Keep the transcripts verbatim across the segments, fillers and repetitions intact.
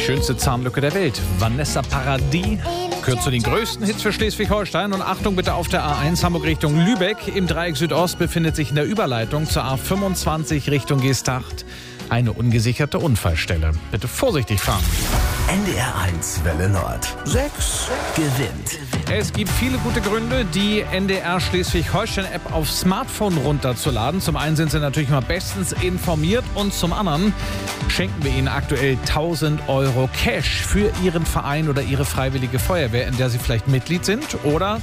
schönste Zahnlücke der Welt. Vanessa Paradis gehört zu den größten Hits für Schleswig-Holstein. Und Achtung bitte auf der A eins Hamburg Richtung Lübeck. Im Dreieck Südost befindet sich in der Überleitung zur A fünfundzwanzig Richtung Geesthacht eine ungesicherte Unfallstelle. Bitte vorsichtig fahren. N D R eins Welle Nord. sechs gewinnt. Es gibt viele gute Gründe, die N D R Schleswig-Holstein-App auf Smartphone runterzuladen. Zum einen sind Sie natürlich mal bestens informiert und zum anderen schenken wir Ihnen aktuell tausend Euro Cash für Ihren Verein oder Ihre freiwillige Feuerwehr, in der Sie vielleicht Mitglied sind oder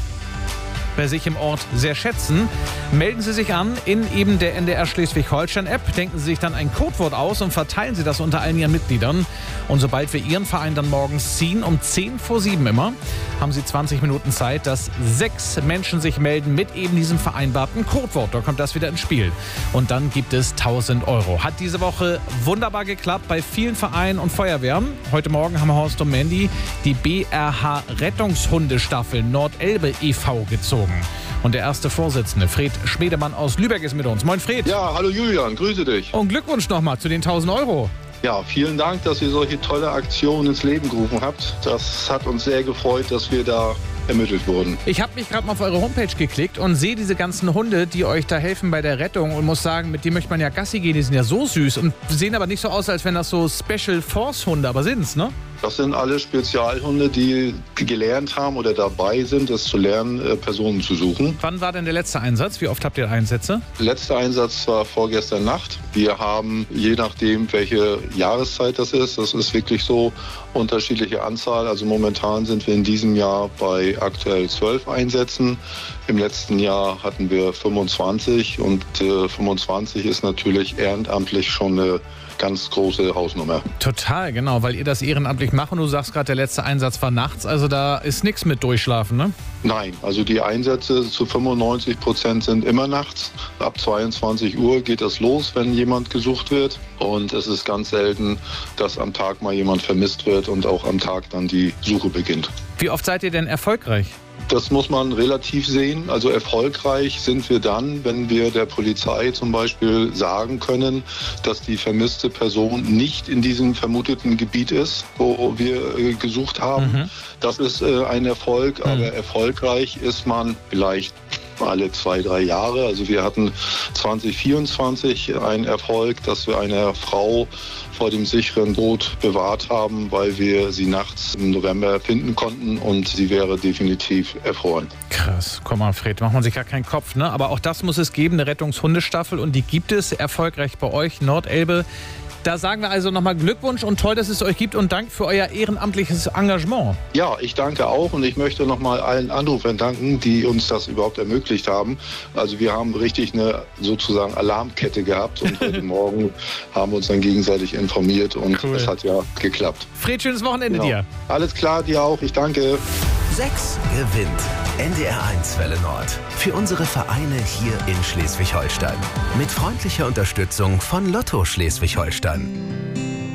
bei sich im Ort sehr schätzen. Melden Sie sich an in eben der N D R Schleswig-Holstein-App, denken Sie sich dann ein Codewort aus und verteilen Sie das unter allen Ihren Mitgliedern. Und sobald wir Ihren Verein dann morgens ziehen, um zehn vor sieben immer, haben Sie zwanzig Minuten Zeit, dass sechs Menschen sich melden mit eben diesem vereinbarten Codewort. Da kommt das wieder ins Spiel. Und dann gibt es tausend Euro. Hat diese Woche wunderbar geklappt bei vielen Vereinen und Feuerwehren. Heute Morgen haben Horst und Mandy die B R H Rettungshundestaffel Nordelbe e V gezogen. Und der erste Vorsitzende, Fred Schmedemann aus Lübeck, ist mit uns. Moin Fred. Ja, hallo Julian, grüße dich. Und Glückwunsch nochmal zu den tausend Euro. Ja, vielen Dank, dass ihr solche tolle Aktionen ins Leben gerufen habt. Das hat uns sehr gefreut, dass wir da ermittelt wurden. Ich habe mich gerade mal auf eure Homepage geklickt und sehe diese ganzen Hunde, die euch da helfen bei der Rettung und muss sagen, mit denen möchte man ja Gassi gehen, die sind ja so süß und sehen aber nicht so aus, als wären das so Special Force Hunde, aber sind's, ne? Das sind alle Spezialhunde, die gelernt haben oder dabei sind, es zu lernen, Personen zu suchen. Wann war denn der letzte Einsatz? Wie oft habt ihr Einsätze? Der letzte Einsatz war vorgestern Nacht. Wir haben, je nachdem, welche Jahreszeit das ist, das ist wirklich so unterschiedliche Anzahl. Also momentan sind wir in diesem Jahr bei aktuell zwölf Einsätzen. Im letzten Jahr hatten wir fünfundzwanzig und äh, fünfundzwanzig ist natürlich ehrenamtlich schon eine ganz große Hausnummer. Total, genau, weil ihr das ehrenamtlich macht und du sagst gerade, der letzte Einsatz war nachts, also da ist nichts mit Durchschlafen, ne? Nein, also die Einsätze zu fünfundneunzig Prozent sind immer nachts. Ab zweiundzwanzig Uhr geht das los, wenn jemand gesucht wird. Und es ist ganz selten, dass am Tag mal jemand vermisst wird und auch am Tag dann die Suche beginnt. Wie oft seid ihr denn erfolgreich? Das muss man relativ sehen. Also erfolgreich sind wir dann, wenn wir der Polizei zum Beispiel sagen können, dass die vermisste Person nicht in diesem vermuteten Gebiet ist, wo wir äh, gesucht haben. Mhm. Das ist äh, ein Erfolg, mhm. aber erfolgreich ist man vielleicht alle zwei, drei Jahre. Also wir hatten zwanzig vierundzwanzig einen Erfolg, dass wir eine Frau vor dem sicheren Tod bewahrt haben, weil wir sie nachts im November finden konnten und sie wäre definitiv erfroren. Krass, komm mal Fred, macht man sich gar keinen Kopf, ne? Aber auch das muss es geben, eine Rettungshundestaffel und die gibt es erfolgreich bei euch, Nordelbe. Da sagen wir also nochmal Glückwunsch und toll, dass es euch gibt und Dank für euer ehrenamtliches Engagement. Ja, ich danke auch und ich möchte nochmal allen Anrufern danken, die uns das überhaupt ermöglicht haben. Also wir haben richtig eine sozusagen Alarmkette gehabt und heute Morgen haben wir uns dann gegenseitig informiert und cool. Es hat ja geklappt. Fred, schönes Wochenende genau. dir. Alles klar, dir auch. Ich danke. sechs gewinnt. N D R eins Welle Nord. Für unsere Vereine hier in Schleswig-Holstein. Mit freundlicher Unterstützung von Lotto Schleswig-Holstein.